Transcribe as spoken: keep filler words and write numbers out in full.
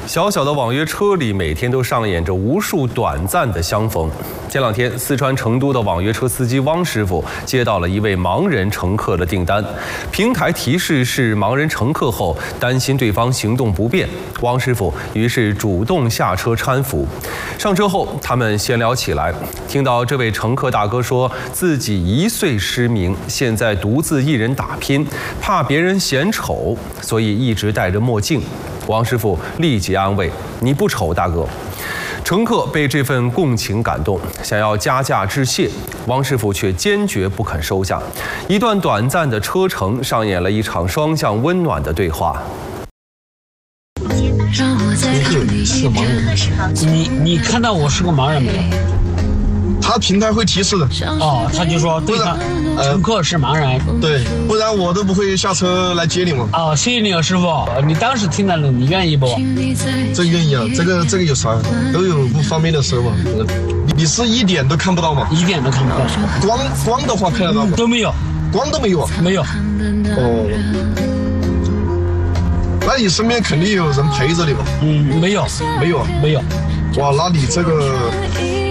小小的网约车里，每天都上演着无数短暂的相逢。前两天，四川成都的网约车司机汪师傅接到了一位盲人乘客的订单，平台提示是盲人乘客后，担心对方行动不便，汪师傅于是主动下车搀扶。上车后，他们闲聊起来，听到这位乘客大哥说自己一岁失明，现在独自一人打拼，怕别人嫌丑，所以一直戴着墨镜。汪师傅立即安慰：“你不丑，大哥。”乘客被这份共情感动，想要加价致谢，汪师傅却坚决不肯收下。一段短暂的车程上演了一场双向温暖的对话。 你是盲人， 你你看到我是个盲人没有？ 他平台会提示的。 哦，他就说对方乘客是盲人。 对，不然我都不会下车来接你嘛。 哦，谢谢你啊，师傅。你当时听到了，你愿意不？ 这愿意啊，这个这个有啥？都有不方便的时候嘛。你是一点都看不到吗？ 一点都看不到。 光光的话看得到吗？ 都没有， 光都没有啊？ 没有。 哦。那你身边肯定有人陪着你吧？ 嗯，没有， 没有， 没有。 哇，那你这个